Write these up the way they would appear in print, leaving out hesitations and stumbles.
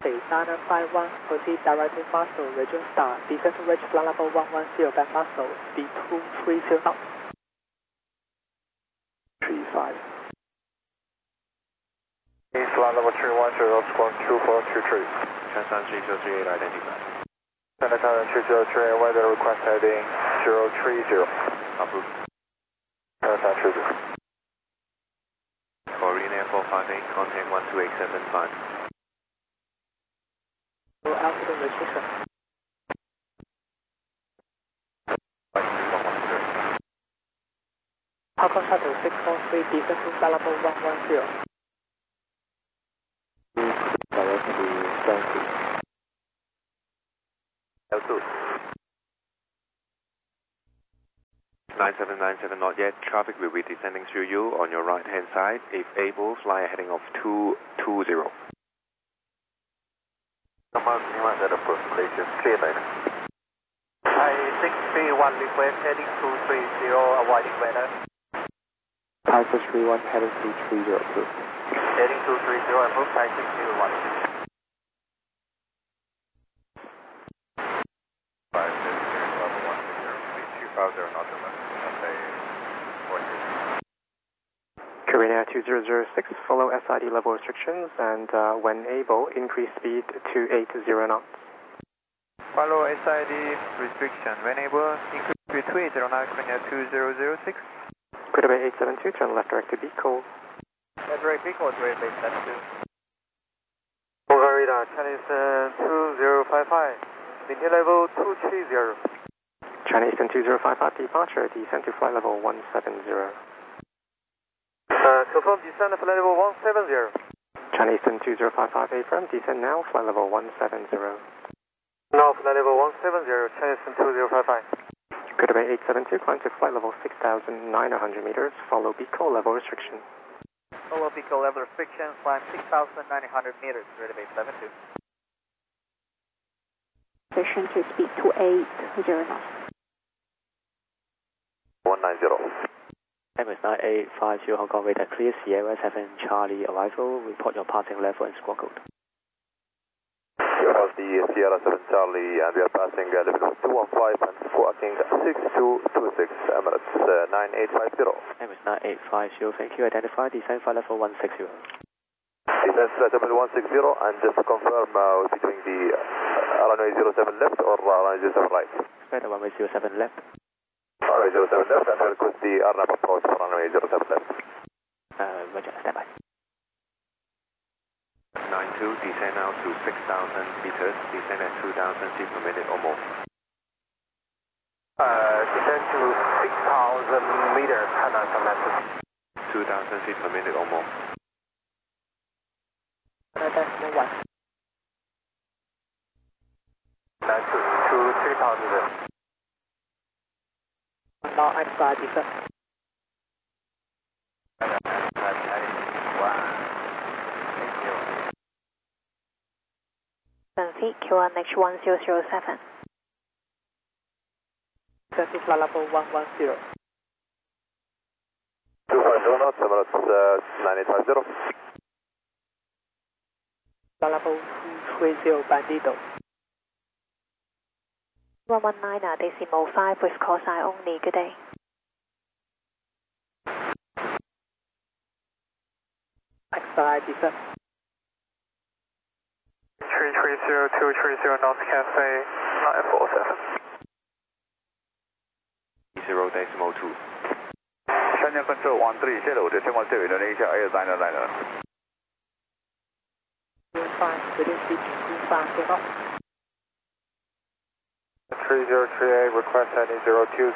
951, proceed direct to Muscle, region star, descend to reach flight level 110 by Muscle, speed 230 knots. 35. Flight level 310, squawk 2423. Transson 3038 identified. Center current 3038, weather request heading 030. Approved. Transson 30. Korean Air 458, contact 12875. Low altitude restriction. Falcon Shuttle 643, descend to flight level 110. Directly downfield. L2. 9797 not yet. Traffic will be descending through you on your right hand side. If able, fly a heading of 220. Command minimize at approach places. Clear line. Hi, 631 request heading 230, avoiding weather. Alpha 31 heading 230 approved. Heading 230, approach Thai 601. 500, not enough. Korean Air 2006, follow SID level restrictions and when able, increase speed to 80 knots. Follow SID restriction. When able, increase speed to 80 knots, Korean Air 2006. Clear Bay 872, turn left direct to Beacon. Direct Beacon, direct Bay 72. Over radar, Chinese 2055, maintain level 230. China Eastern 2055, departure, descend to flight level 170. Confirm descend to flight level 170. China Eastern 2055, affirm, descend now, flight level 170. Now flight level 170, China Eastern 2055. Clear Bay 872, climb to flight level 6,900 meters, follow Beacon level restriction. Follow Beacon level restriction, climb 6,900 meters, ready Bay 72. Position to speed to 80 knots. 190. Emirates 9850 Hong Kong radar clear, Sierra 7 Charlie arrival, report your passing level and squawk code. Of the Sierra 7 Charlie and we are passing level 215 and squawking 6226, Emirates 9850. Emirates 9850, thank you, identify, descend flight level 160. Descend flight level 160 and just to confirm between the runway 07 left or runway 07 right? Expect runway 07 left. Runway 07 left and we'll request the RNAV approach for runway 07 left. Roger, stand by. 92, descend now to 6,000 meters, descend at 2,000 feet per minute or more. Descend to 6,000 meters, Hainan command. 2,000 feet per minute or more. Decimal 1. 3,000. Now outside descent. Feet, QNH 1007. Descend to flight level 110. 250 knots, Emirates 9850. Flight level 230 Bandido. 119, decimal 5 with call sign only, good day. Outside descent. 330230 North Cafe 947. 0.2. Shenzhen Control 13, Shadow, decimal 2, Indonesia, Air China Liner. 25, within speed 25 knots. 3038, request heading 020.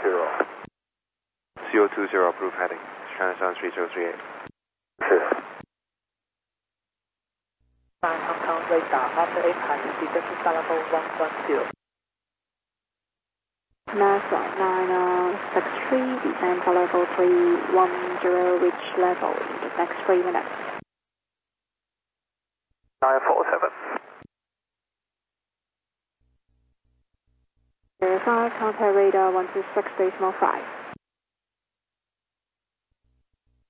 020, approved heading. Transson 3038. Sure. 5 Hong Kong radar, after 8 times, descend to flight level 110. NASA 963, descend to level 310, reach level in the next 3 minutes. 947. Verify, contact radar 126.5.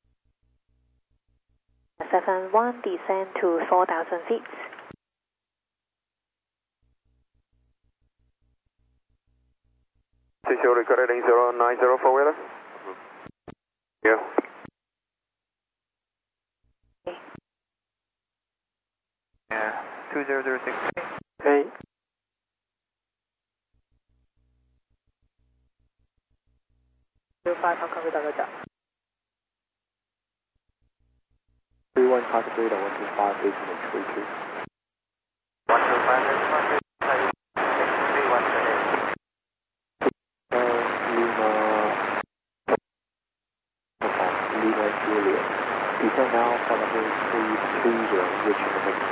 71, descend to 4,000 feet. Official record heading 090 for weather. Yeah. Yeah, 2006. Hey. Five Hong Kong radar roger. 31 traffic radar 125 facing H32. 125, Lima Juliet. Descend now for level 330, reaching the mix.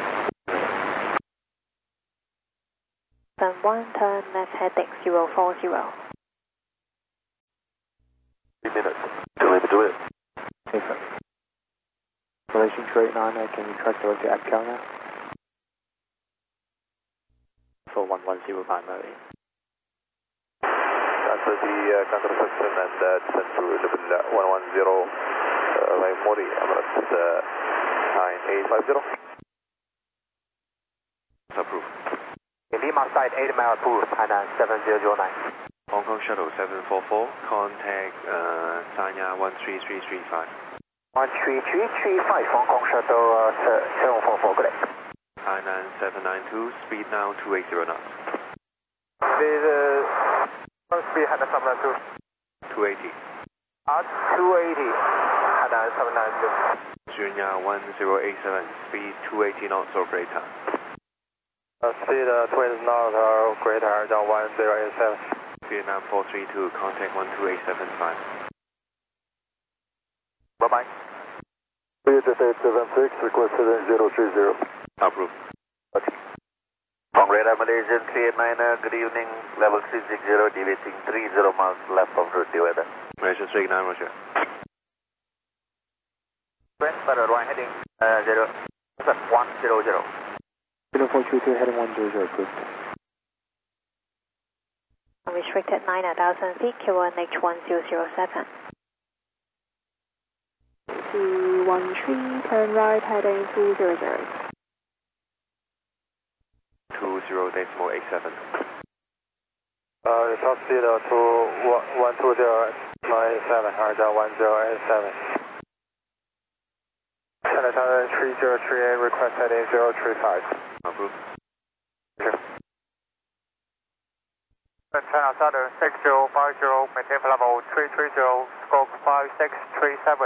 Then 1 turn left heading 040. 3 minutes. Do it. Safer. Relation 289, can you track directly at Calna? For 110 primary. Transfer the control system and descend to level 110 by Mori, Emirates 9850. Approved. Lima side 8 mile approved, Hainan 7009. Hong Kong Shuttle 744, contact Sanya 13335. 13335, Hong Kong Shuttle 744, good day. Hainan 792, speed now 280 knots. Speed Hainan 792. 280. 280, Hainan 792. Junya 1087, speed 280 knots or greater. Speed 20 knots or greater, down 1087. Vietnam 432, contact 12875. Bye-bye. Speed 876, request heading 030. Approved. Hong Radar Malaysian 389, good evening, level 360, deviating 30 miles left of route, weather. Malaysian 389, roger. West Butter, right heading 100. 0422 heading 100, approved. Restricted 9,000 feet, Q1H 1007. 213, turn right heading 200. 20.87. Top speed to 12097, hard down 1087. China 3038, request heading 035. Approved. China Southern 6050, maintain level 330, scope 5637.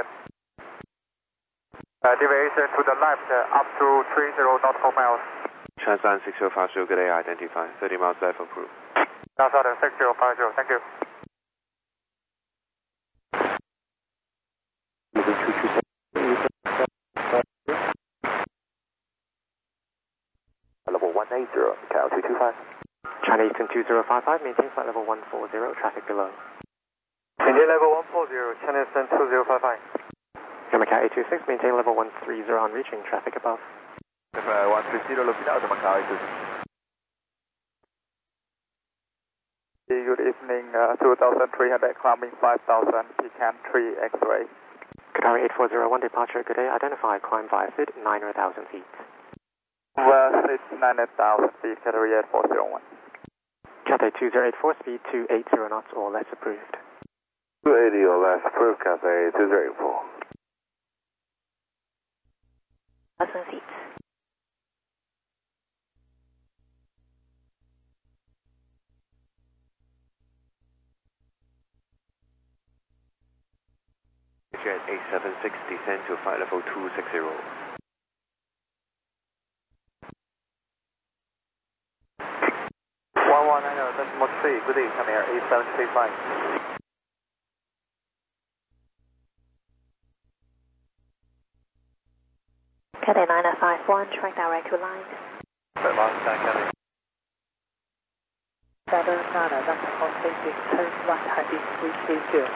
Deviation to the left up to 30 nautical miles. Transland 6050, good day, identify. 30 miles left, approved. China Southern 6050, thank you. Level 180, Cal 225. China Eastern 2055, maintain flight level 140, traffic below. Maintain level 140, China Eastern 2055. Macau 826, maintain level 130 on reaching, traffic above. 130, looking out of Macau 826. Good evening, 2300, climbing 5000, Pecan 3 X-ray. Qatari 8401, departure, good day, identify, climb via FID, 900,000 feet. It's 900,000 feet, Qatari 8401. Cathay 2084, speed 280 knots or less, approved. 280 or less, approved, Cathay 2084. 1,000 feet. Jet 876, descend to flight level 260. 1190.3, good evening, come here, 8735. Cathay 951, track direct to line. Cathay. 7 that's on facing, turn right heading 330.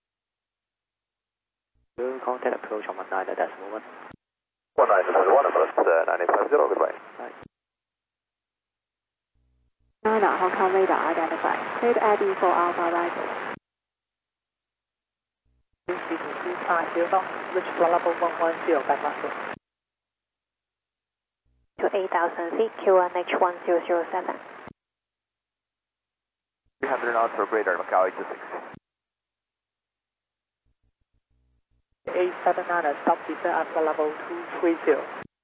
Contact approach on 19.1. 19.1, Emirates 9850, goodbye. Right. 9 Hong Kong radar identified. Cleared Eddie for Alpha arrival. Speaking 250 knots, reach flight level 110 by muscle. To 8,000 feet, Q1H 1007. 300 knots for Greater Macau 826. 879, stop descent at flight level 230.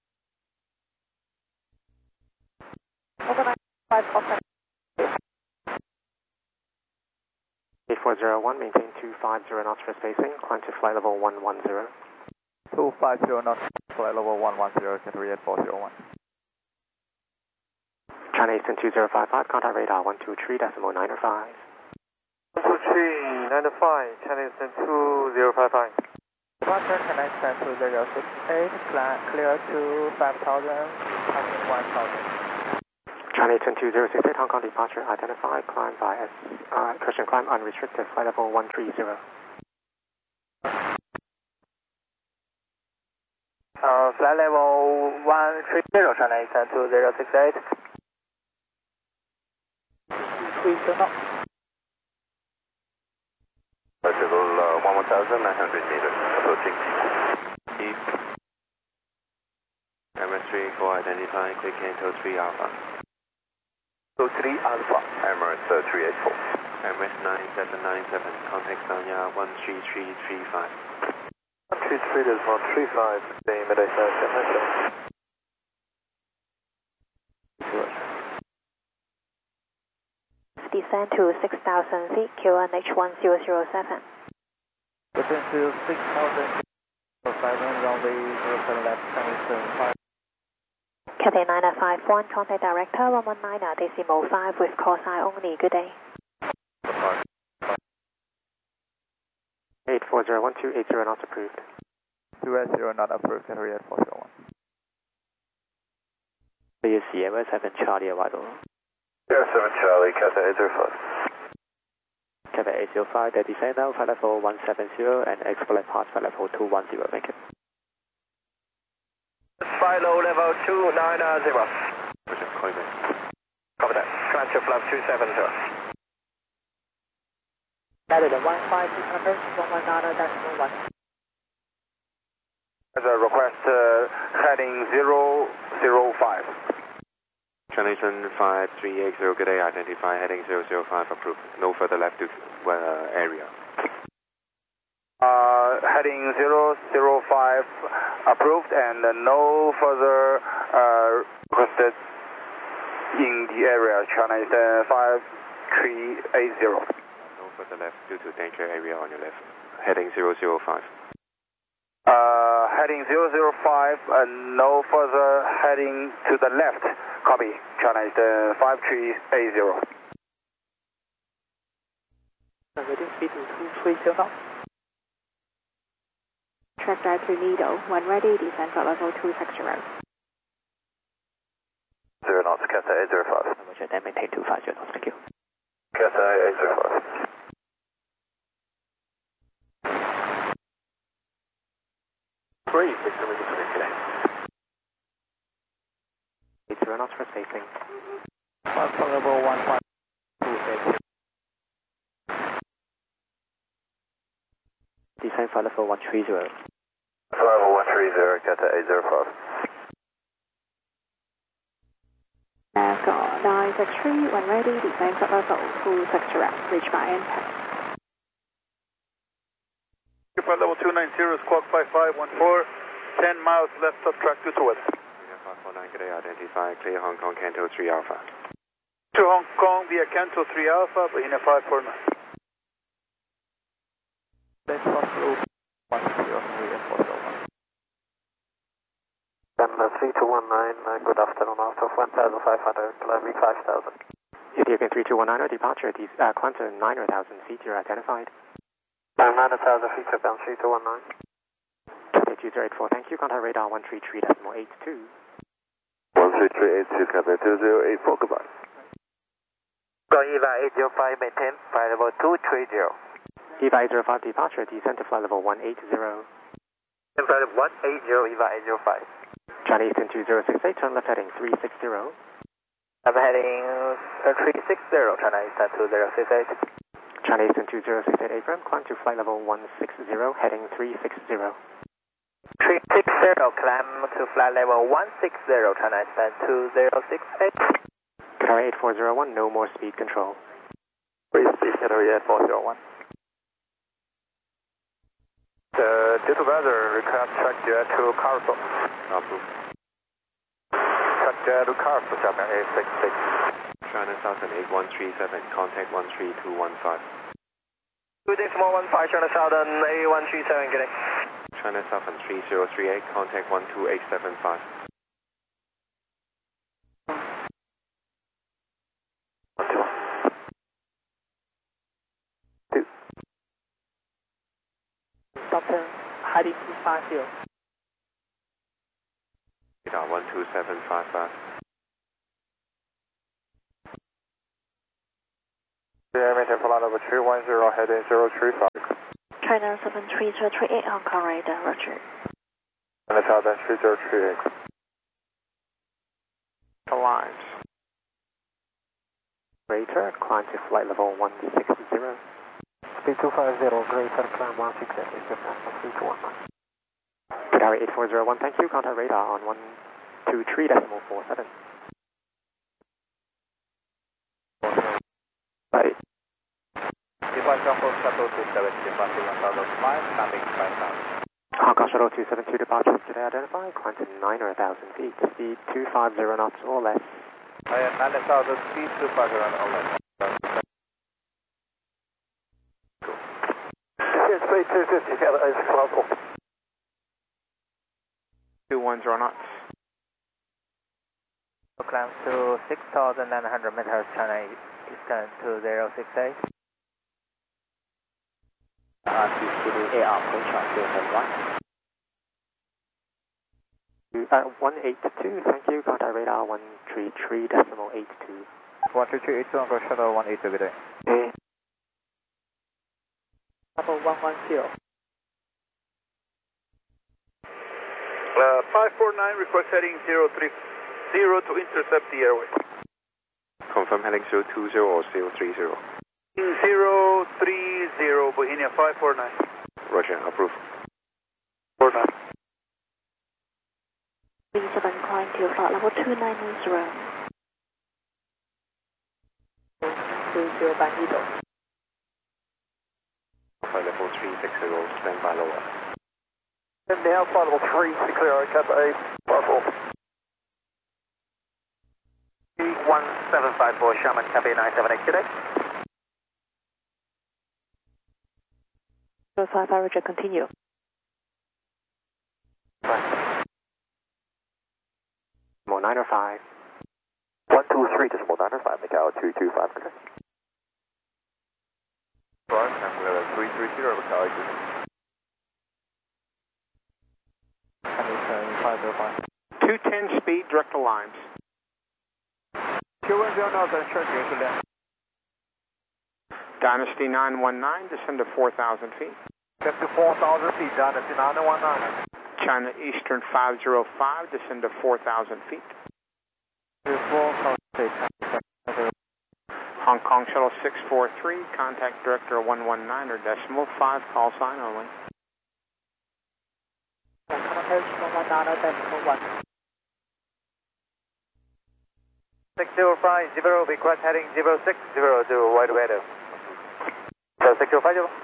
Overnight 5 contact. 8401, maintain 250 knots for spacing, climb to flight level 110. 250 knots, flight level 110, category 8401. China Eastern 2055, contact radar 123.905. 123.905, China Eastern 2055. Departure China Eastern 2068, clear to 5,000, passing 1,000. China Eastern 2068, Hong Kong departure identified, climb by cushion climb unrestricted, flight level 130. Flight level 130, China Eastern 2068. 230 knots. Vertical 1,900 meters, approaching. Deep. Emirates 34 identify, clear Canto 3 Alpha. So 3 Alpha. Emirates 384. Emirates 9797, contact Sanya 13335. 133 is 135, stay midday south, Descend to 6,000 feet, QNH 1007. Descend to 6,000 runway 07 left, China Eastern 5. Cathay 951, contact director 119.5 with call sign only. Good day. 8401-280 not approved. 280 not approved, category 8401. Clear Sierra 7 Charlie arrival. Sierra 7 Charlie, Cathay 805. Cathay 805, they descend now, flight level 170 and export pass flight level 210, make it. Fly low level 290. Which is Coiman. Copy that. Climb to flap 270. United 15600, 119.1. As a request, heading 005. China Eastern 5380, good day, identify heading 005 approved. No further left to area. Heading 005 approved and no further requested in the area. China Eastern 5380. No further left due to danger area on your left. Heading 005. Heading 005 and no further heading to the left. Copy. China Eastern 5380. Ready speed to 230 knots. Track drive to Lido. When ready, descend flight level 260. 0 knots, Cathay 805. Roger, then maintain 250 knots, thank you. Cathay 805. Three, 6 meters to today. 80 knots for spacing. Flight level 1528. Descend flight level 130. Flight level 130, Cathay 805. Go 963, when ready, descend flight level 260. Reach by impact. Flight level 290, squawk 5514, 10 miles left of track due to weather. 549, good day, identify clear Hong Kong Canto 3 Alpha. To Hong Kong via Canto 3 Alpha, Bahina 549. Let's pass through 103 Denver 3219, good afternoon, out of 1,500, climbing 5,000. Ethiopian 3219, departure, climb to 9,000 feet, you're identified. 9,000 feet, bound 3219. Cathay 2084, thank you, contact radar 133.82. 13382, Cathay 2084, goodbye. Go EVA 805, maintain, flight level 230. EVA 805, departure, descend to flight level 180. Flight level 180, EVA 805. China Eastern 2068, turn left heading 360. I'm heading 360, China Eastern 2068. China Eastern 2068, Abram, climb to flight level 160, heading 360. 360, climb to flight level 160, China Eastern 2068. Qatar 8401, no more speed control. Category 8401. Due to weather, request track jet to Carousel. Approved. Track jet to Carousel, Xiaomi 866. China Southern 8137, contact 13215. 2.15, China Southern 8137, good day. China Southern 3038, contact 12875. Southern heading 250. Radar 12755. Maintain flight level 210, heading 035. China 73038, Hong Kong radar, roger. China Southern 3038. Aligns. Greater, climb to flight level 160. Speed 250, greater, climb 160, speed 219. Tower 8401, thank you. Contact radar on 123.47. Bye. Departure for shuttle 270, departure 1005, landing 5000. Hong Kong Shuttle 272 departure today identified. Climb to 9 or 1,000 feet. Speed 250 knots or less. 9000, speed 250 or less. Speed 250, gather 86 210 knots. Climb to 6,900 meters, China Eastern 2068. RTCD AR approach on 201. 182, thank you. Contact radar 133.82. 13382, Hong Kong Shuttle 182, good day. Level 110. 549, request heading 030 to intercept the airway. Confirm heading 020 or 030. 030, Bohemia 549. Roger, approved. 49. 37, climb to flight level 290. 30半一走。 Flight level 360, stand by lower. And now flight level 360, Kappa 8, flight level 1754, Sherman, Cafe 978, good day. 055, roger, continue. More 9 or 5. 123.905, Macau 225, good day. Right, and 330, Macau 82. 210 speed, direct aligns. 210 knots, and church to land. Dynasty 919, descend to 4,000 feet. Step to 4,000 feet, Dynasty 919. China Eastern 505, descend to 4,000 feet. 4,000 feet. Hong Kong Shuttle 643, contact director 119 or decimal 5, call sign only. 6050, request heading 0600, wide weather. 6050.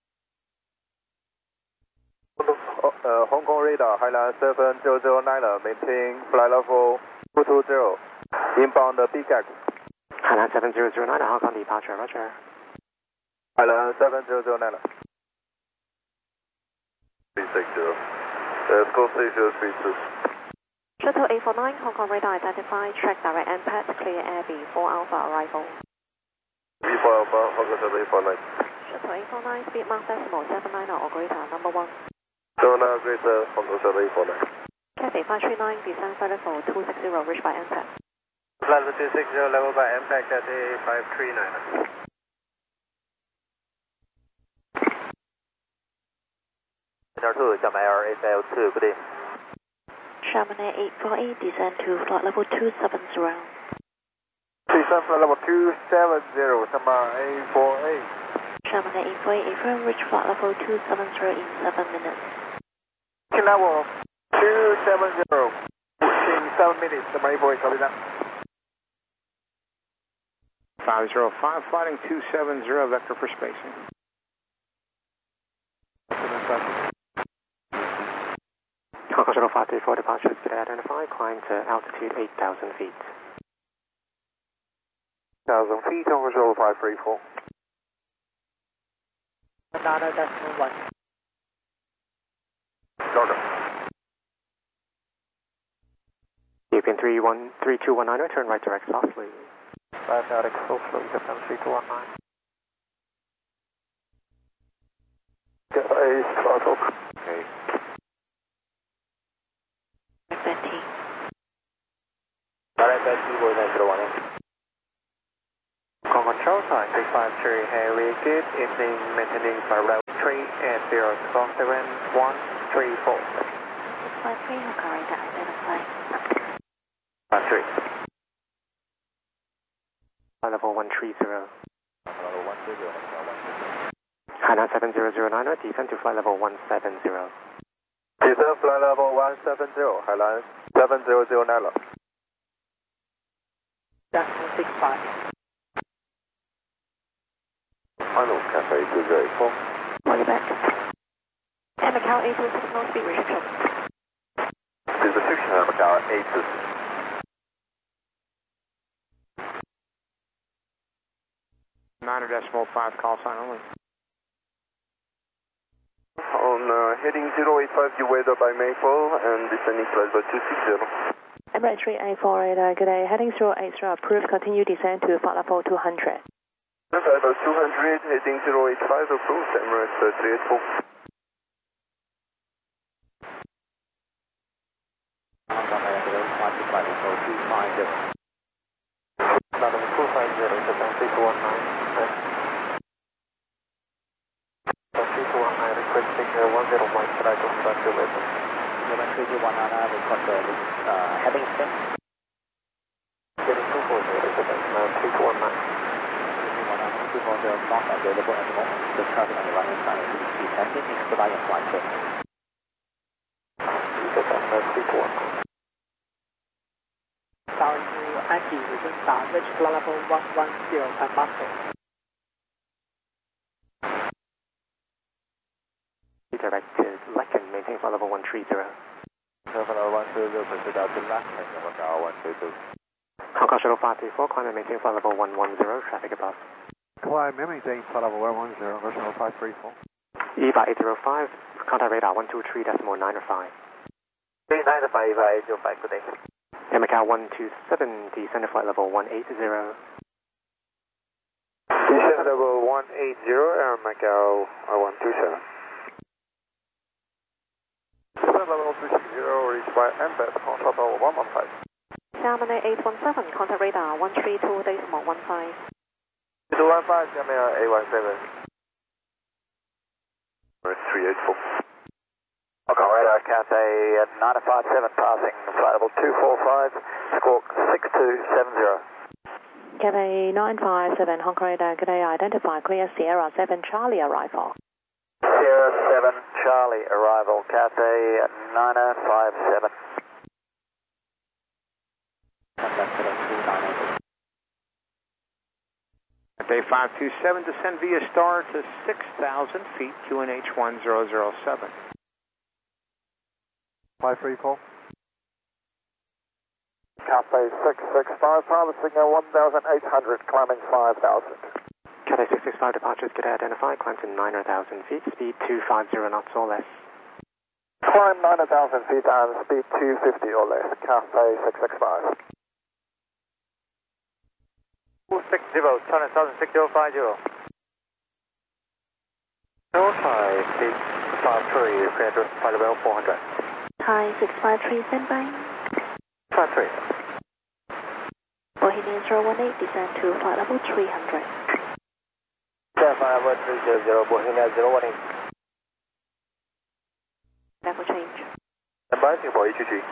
Hong Kong radar, Highland 7009, maintain flight level 220, inbound BGAC. Highland 7009, Hong Kong departure, roger. Highland 7009. 360, let's go 6032. Shuttle 849, Hong Kong radar identified, track direct impact, clear air B4 Alpha arrival. B4 Alpha, Hong Kong Shuttle 849. Shuttle 849, speed mark decimal 79 or greater, number 1. So now greater, Hong Kong Shuttle 849. Cathay 539, descend flight level 260, reach by impact. Flight level 260, level by impact at A539. Center 2, Xiamen Air SL2, good day. Xiamen Air 848, descend to flight level 270. Descend flight level 270, Xiamen A48. Xiamen Air 848, affirm, reach flight level 270 in 7 minutes. Level 270, in 7 minutes, Xiamen A48, copy that. 505, flighting 270, vector for spacing. Hong Kong Shuttle 534 departures, good identify, climb to altitude 8,000 feet. 1,000 feet, Hong Kong Shuttle 534. Nano decimal 1. Roger. European 3219, turn right direct softly. 5 direct softly, Japan 3219. Get a throttle. Okay. Betty. Direct Betty, Boy 901. Hong Kong Charles 653, Harry, good evening, maintaining flight level 3 and 07134. 653, Hong Kong radar identify. 3. Flight level 130. Level 130, Hainan 70090, descend to flight level 170. Descend flight level 170, Hainan 7090. Decimal 65. Final Cafe 2084. Roger back. And Macau 826, no speed restriction. This is restriction of Macau 826. Niner decimal 5, call sign only. On heading 085, you weather by Maple and descending flight level 260. Emirates 384 radar, good day. Heading 080, approved, continue descend to flight level 200. Flight level 200, heading 085, approved, Emirates 384. Level 250, Japan 3219. 3219, requesting 10 miles right of structure level. Japan 3219, request heading spin. Getting 240, Japan 3219. 240 not available at the moment. The traffic on the right hand side is descending, expedite and flight check. Japan 3219. Bowing to Anki, return star, reach flight level 110 and Muscle. Directed Lecken, maintain flight level 130. Level 130, proceed out to Lacan, Macau 122. Hong Kong Shuttle 534, climb and maintain flight level 110, traffic above. Climb and maintain flight level 110, National 534. EVA 805, contact radar 123.905. 395, EVA 805, good day. Air Macau 127, descend to flight level 180. Descend level 180, Air Macau 127. Descend level 260, reached by Mbed, contact level 115. Xiamen 817, contact radar 132.15. 215, Xiamen 817. 384. Okay, radar Cathay 957, passing flight level 245, squawk 6270. Cathay 957, Hong Kong radar, good day, identify, clear Sierra 7 Charlie arrival. Sierra 7 Charlie arrival, Cathay 957. Day 527, descend via star to 6,000 feet, QNH 1007. 534. Cathay 665, pilot signal 1,800, climbing 5,000. Cathay 665 departures, good identify, climb to 9,000 feet, speed 250 knots or less. Climb 9,000 feet and speed 250 or less, Cathay 665. 260, turn 106050. Thai 653, clear to flight level 400. Thai 653, standby. 53. Bohemian 018, descend to flight level 300. Flight level 300, Bohemia 018. Level change. Advising for ETG.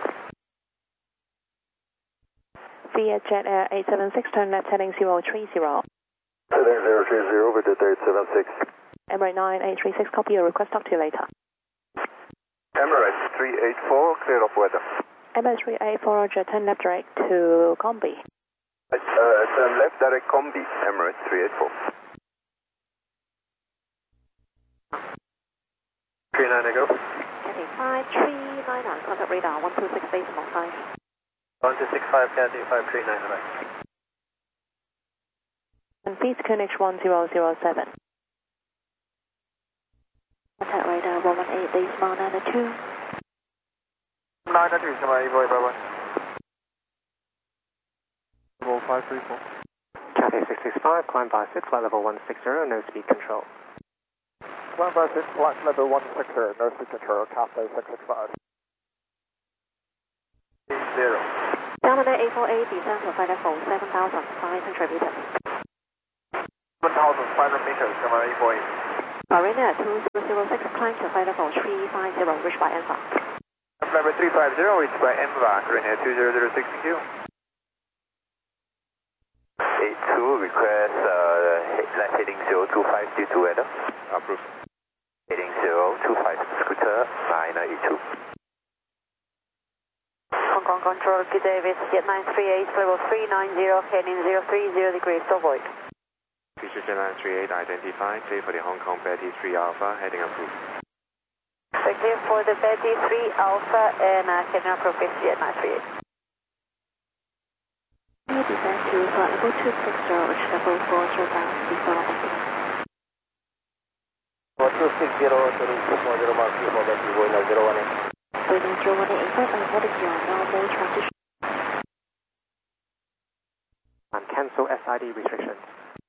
Via Jet Air 876, turn left heading 030. Heading 030, over to 876. Emirates 9836, copy your request, talk to you later. Emirates 384, clear of weather. Emirates 384, Roger, turn left direct to Combi. Turn left, direct combi, Emirates 384. 39 go. Cathay 5399, contact radar 126.5. 1265, Cathay 539, right. And feed Koenig 1007. Contact radar 118, decimal 92. 993, somebody, boy, bye-bye. 534. Cathay 665, climb by 6, flight level 160, no speed control. Climb by 6, flight level 160, no speed control, Cathay 665. 0. Dominator 848, descend to flight level 7,500 meters. 7,500 meters, somebody, boy. Marina 2006, climb to flight level 350, reached by Alpha. Level 350, reached by MVAC, Marina 2006 Q. 82, request left heading 025 due to weather. Approved. Heading 025, scooter 982. Hong Kong Control, good day, Jet 938, level 390, heading 030 degrees, to avoid. Future Jet 938 identified, clear for the Hong Kong Betty 3 Alpha, heading approved. Clear for the Betty 3 Alpha and heading approved, Jet 938. Descend to flight level 260, which level 4 down before landing. 260, 440 mark, for that you going at 018. Waiting 018, inflight and what is your normal transition? And cancel SID restrictions.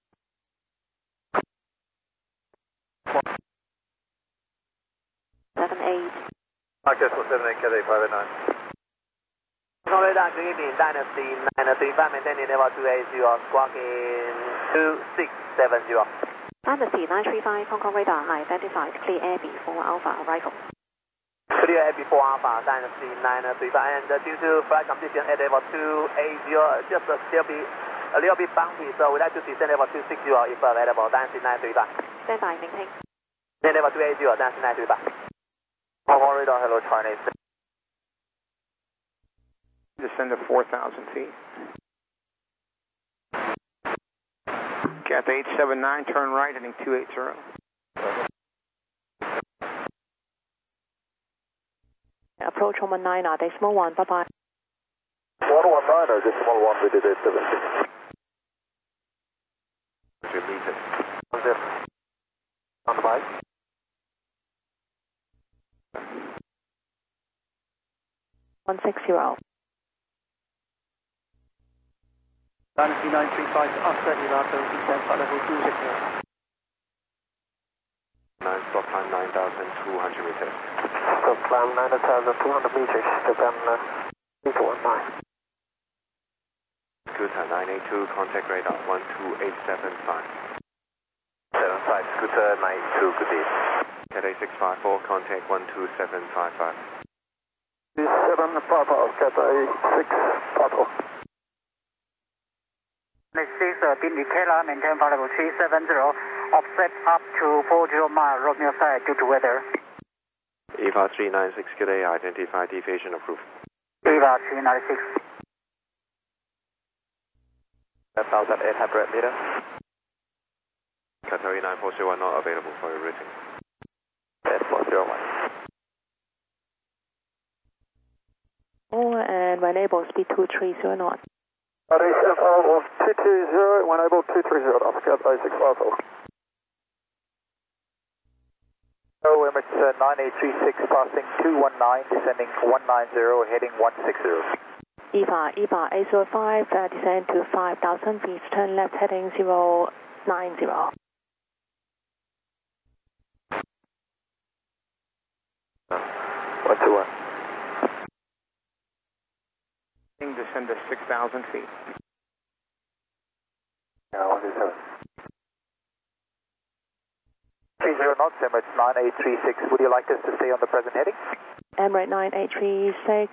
78. Marcus 78, Cathay 589. Control radar, green beam, Dynasty 935, maintaining level 280, squawking 2670. Dynasty 935, Hong Kong radar identified, clear air before Alpha arrival. Clear air before Alpha, Dynasty 935, and due to flight condition at level 280, just a little bit bumpy, so we'd like to descend level 260 if available, Dynasty 935. Stand by, maintain. Then level 280, Dynasty 935. Hong Kong radar, hello, Chinese. Descend to 4,000 feet. Cathay 879, turn right, heading 280. Approach 119, decimal 1, bye-bye. 119, decimal 1, we did 870. 2 meters. 10. On the bike. 160. Dynasty 935 to offset Elato, descend flight level 260. 9, stop time 9,200 meters. Stop climb 9,200 meters, Japan 819. Scooter 982, contact radar 12875. 75, scooter 92, good day. Cathay 654, contact 12755. 7 Papa, Cathay 6 Papa. 6, Kela, maintain flight level 370, offset up to 40 mile, Romeo side due to weather. EVA 396, good day, identify deviation approved. EVA 396. 1,800 meters. Qatari 9401 not available for routing. 401. Oh, and when able, speed 230 knots. RACFR of 220, when able 230, Oscar 650. Oh, Emirates 9836, passing 219, descending 190, heading 160. EVA 805, descend to 5,000 feet, turn left heading 090. 121. Descend to 6,000 feet. 127. 30 knots, Emirates 9836. Would you like us to stay on the present heading? Emirates 9836,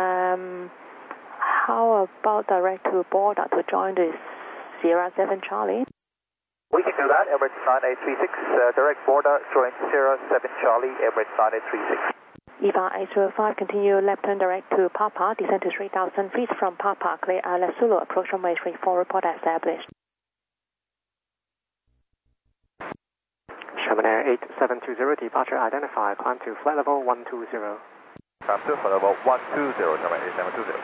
how about direct to border to join the Sierra 7 Charlie? We can do that, Emirates 9836, direct border, join Sierra 7 Charlie, Emirates 9836. EVA 805, continue left turn direct to Papa, descend to 3,000 feet from Papa, clear Isla Zulu, approach runway 34, report established. Sherman Air 8720, departure identified, climb to flight level 120. Climb to flight level 120, Sherman 8720.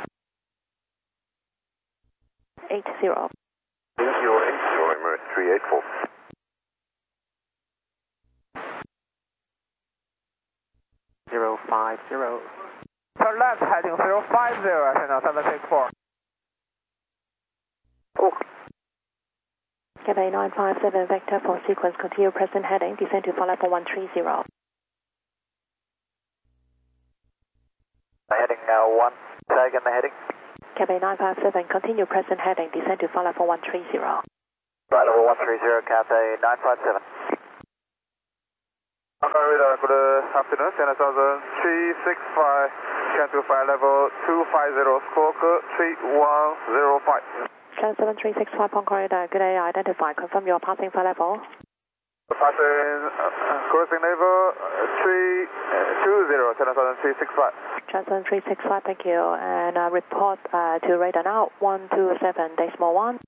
80. 8080, Emirates 384. Turn left, heading 050, Channel 764. Cathay 957, vector for sequence, continue present heading, descend to flight level 130. Heading 1, say again the heading. Cathay 957, continue present heading, descend to flight level 130. Flight level 130, Cathay 957. Radar, good afternoon, Channel 365, can to flight level 250, squawk 3105. Channel 7365, Hong Kong radar, good day, identify, confirm your passing flight level. Passing, cruising level 320, Channel 7365. Channel 7365, thank you, and report to radar now, 127.1. 20.1,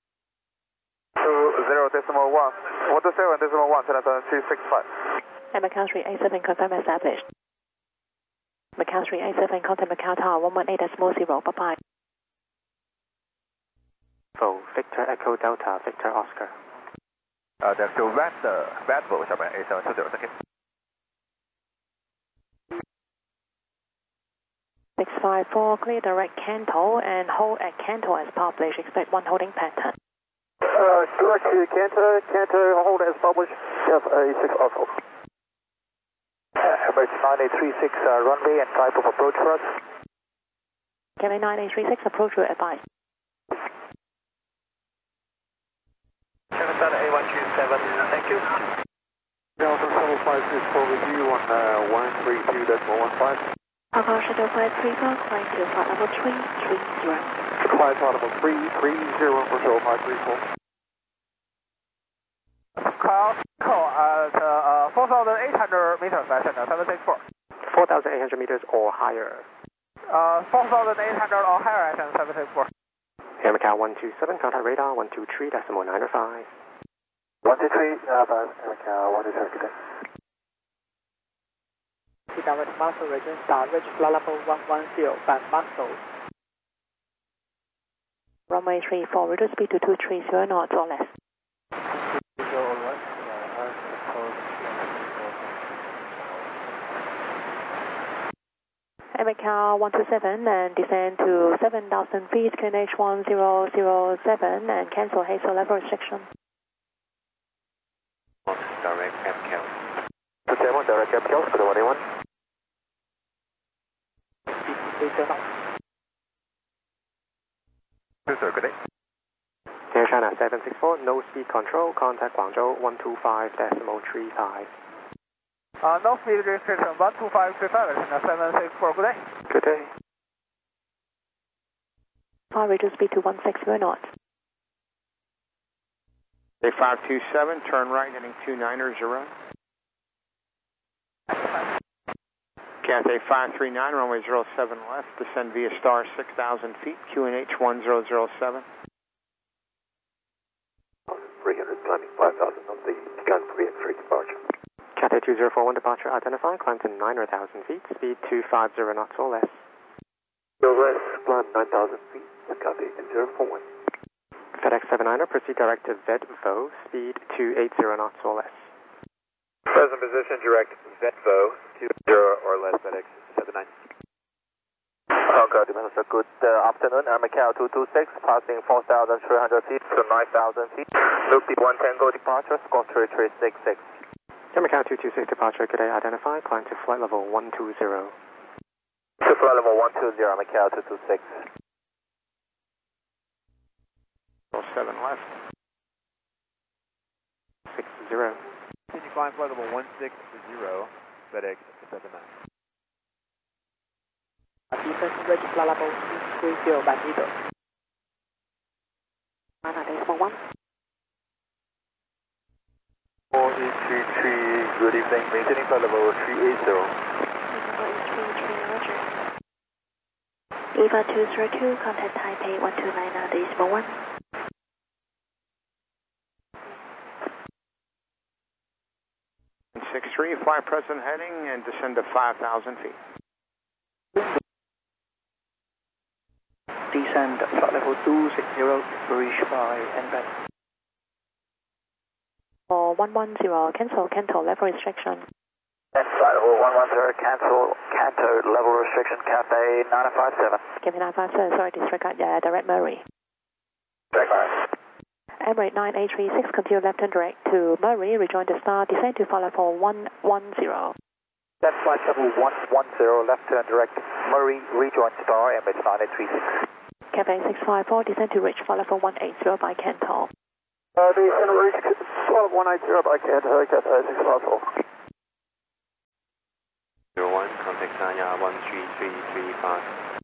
127.1, Channel 7365. And Macau 387, confirm established. Macau 387, contact Macau Tower 118.0, bye-bye. Victor Echo Delta, Victor Oscar. There's to Redville, Sherman 8720, thank you. 654, clear direct Canto and hold at Canto as published, expect one holding pattern. Direct to Canto, hold as published, yes, A6 Oscar. Emirates 9836, runway and type of approach for us. Cathay 9836, approach route advised. Channel A127, thank you. Delta 7564 with you on 132.15. Papa Shuttle 534, climb to flight level 330. Flight level 330 for show 534. Call at 4,800 meters, Channel 764. 4,800 meters or higher. 4,800 or higher, Channel 764. Air Macau 127, contact radar 123.905. 123, 5, Air Macau 123, good day. Downwind Muscle region, star, reach flight level 110, van Muscle. Runway 34, reduce speed to 230 knots or less. Macau 127 and descend to 7,000 feet, QNH 1007 and cancel hazel level restriction. Direct MCAL. 27, direct MCAL, good morning, 1. Sir, good day. Air China 764, no speed control, contact Guangzhou 125.35. No speed restriction, 12535, Channel 764, good day. Good day. Reduce speed to 160 knots. A527, turn right heading 290. Cathay 539, runway 07 left, descend via star 6,000 feet, QNH 1007. 300, climbing 5,000 on the gun 3 and 3 departure. Cathay 2041, departure identified, climb to 9,000 feet, speed 250 knots or less. West, climb 9,000 feet, Cathay 2041. FedEx 79er, proceed direct to Vedvo, speed 280 knots or less. Present position, direct Vedvo, 20 or less, FedEx 79. Okay, Minister, good afternoon. Air Macau 226, passing 4,300 feet to 9,000 feet. Loop B1 Tango departure, squawk 3366. Air Macau 226, departure, good day, identified, climb to flight level 120. To flight level 120, Air Macau 226. 07 left. 60. Continue climb flight level 160, FedEx 79. Descend reach flight level 330, van Edo. Decimal 1. 4833, good evening, maintaining flight level 380. Roger. EVA 202, contact Taipei 1299.1. 63, fly present heading and descend to 5,000 feet. Descend flight level 260, reach by NBAT. 110, cancel level restriction. And flight level 110, cancel level restriction, Cathay 957. Cathay 957, sorry, disregard direct Murray. Emirates 9836, continue left and direct to Murray, rejoin the star, descend to flight level 110. Then flight level 110, left turn direct, Murray, rejoin star, Emirates 9836. Cathay 654, descend to reach flight level 180 by Cantor. Descend to reach flight level 180 by Cantor, Cathay 654. 01, contact Sanya 13335.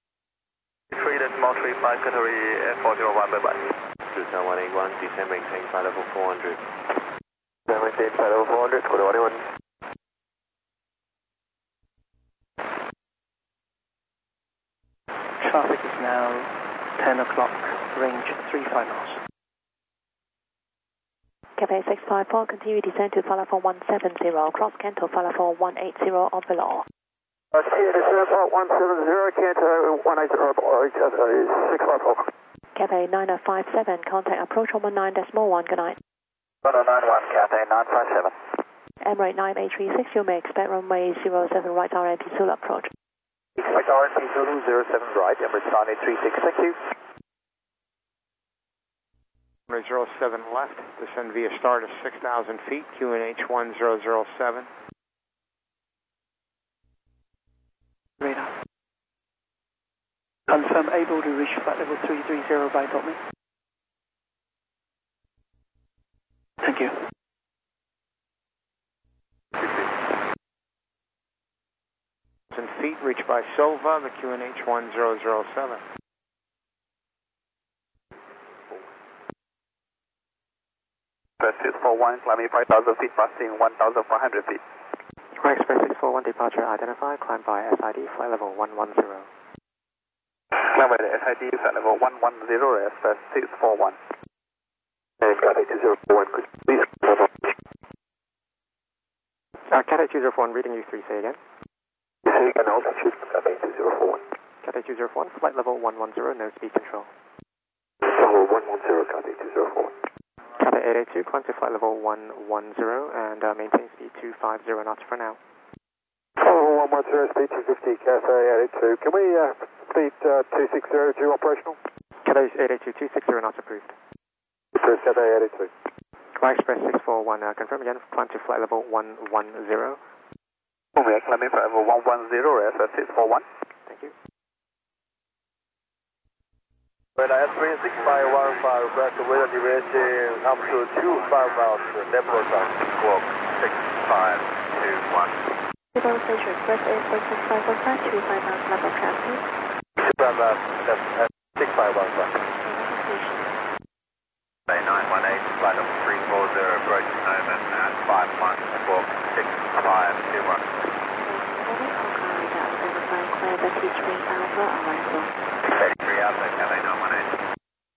3.35, category F401, bye-bye. Delta 181, descend maintain flight level 400. Descend maintain flight level 400, Delta 181. Traffic is now 10 o'clock, range 35 knots. Cathay 654, continue descend to flight level 170, cross Cantor flight level 180 or below. Descend flight 170, Cantor 180 below, Cathay 654. Cathay 9057, contact approach 119.1, good night. 1091, Cathay 957. Emirates 9836, you may expect runway 07 right RMP Zulu approach. Expect RMP Zulu 07 right, Emirates 9836, thank you. Emirates 07 left, descend via star to 6,000 feet, QNH 1007. Radar. Confirm able to reach flight level 330 by me. Thank you. Feet reached by Silva, the QNH 1007. Express 641, climbing 5,000 feet, passing 1,400 feet. Express 641 departure identified, climb by SID, flight level 110. Climb by the SID, flight level 110, Express 641. Cathay 201, could you please... Cathay 201, reading you 3, say again. Say again, altitude, Cathay 201. Cathay 201, flight level 110, no speed control. Level 110, Cathay 201. Cathay 882, climb to flight level 110 and maintain speed 250 knots for now. Level 110, speed 250, Cathay 882. Can we speed 260 due operational? Cathay 882, 260 knots approved. Approved, Cathay 882. Express 641, confirm again, climb to flight level 110. Climbing flight level 110, Express 641. Thank you. Radar S36515, request weather deviation up to 25 miles, level south, squawk 6521. Civil Station Express 84655, 25 miles level traffic. 25 miles, left 6515. 918, flight of 340, approach Noman at 5 miles, squawk 6521. Climb 33 Alpha arrival. 33 Alpha, Cathay 918.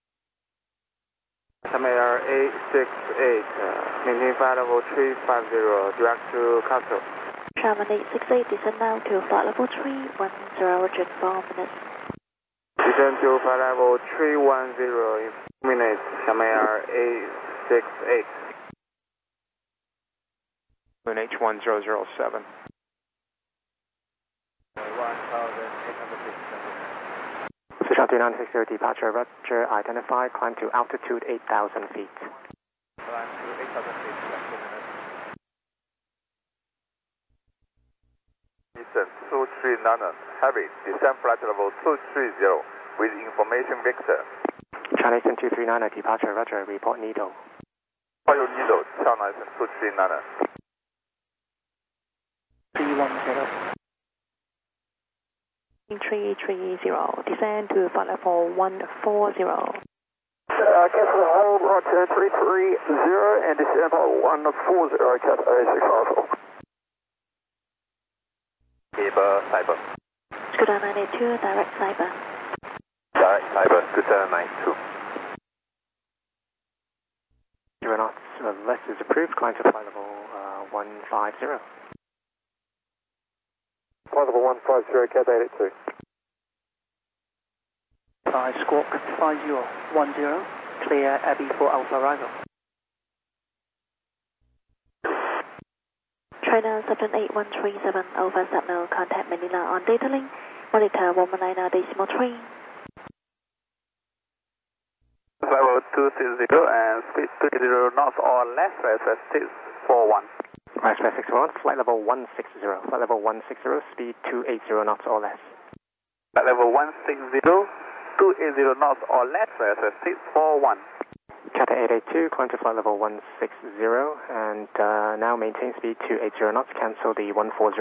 Samair 868, maintain flight level 350, direct to Castle. Travel 868, descend now to flight level 310, Roger 4 minutes. Descend to flight level 310 in 4 minutes, Samair 868. QNH 1007. 3960 departure, Roger identified, climb to altitude 8,000 feet. Climb to 8,000 feet, left 2 minutes. Eastern 239, heavy, descend flight level 230 with information vector. China Eastern 239 departure, Roger, report needle. Fire needle, China Eastern 239. 310. 330, descend to flight level 140. Cancel hold, Roger 330 and descend 140, Cathay 654. Scooter Cyber. Scooter 982, direct Cyber. Direct Cyber, Scooter 92. 0 knots, less is approved, climb to flight level 150. Flight level 150, Cathay 882. Squawk 5010, clear Abbey for Alpha arrival. China 78137, over Signal, contact Manila on data link, monitor 119.3. Level 260 and speed 20 knots or less, RSS 641. RSS 641, flight level 160, flight level 160, speed 280 knots or less. Flight level 160, 280 knots or less, RSS 641. Cathay 882, climb to flight level 160 and now maintain speed 280 knots, cancel the 140.